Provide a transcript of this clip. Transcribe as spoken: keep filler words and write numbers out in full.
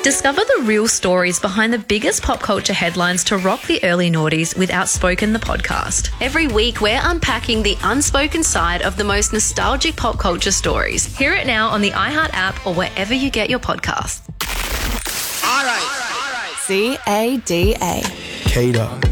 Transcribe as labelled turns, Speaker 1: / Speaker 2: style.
Speaker 1: Discover the real stories behind the biggest pop culture headlines to rock the early noughties with Outspoken the podcast.
Speaker 2: Every week, we're unpacking the unspoken side of the most nostalgic pop culture stories.
Speaker 1: Hear it now on the iHeart app or wherever you get your podcasts.
Speaker 3: All right. All right.
Speaker 4: C A D A.
Speaker 5: Cater.